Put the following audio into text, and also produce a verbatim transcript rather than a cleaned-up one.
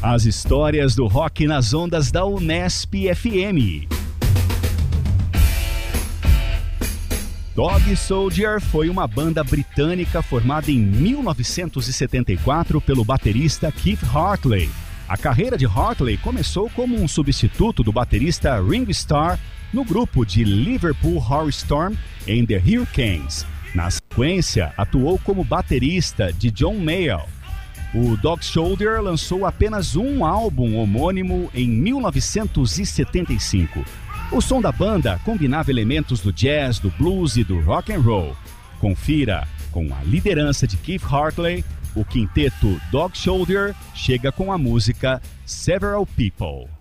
As histórias do rock nas ondas da Unesp F M. Dog Soldier foi uma banda britânica formada em mil novecentos e setenta e quatro pelo baterista Keith Hartley. A carreira de Hartley começou como um substituto do baterista Ringo Starr no grupo de Liverpool Horror Storm and the Hurricanes. Na sequência, atuou como baterista de John Mayall. O Dog Soldier lançou apenas um álbum homônimo em mil novecentos e setenta e cinco. O som da banda combinava elementos do jazz, do blues e do rock and roll. Confira, com a liderança de Keith Hartley, o quinteto Dog Soldier chega com a música Several People.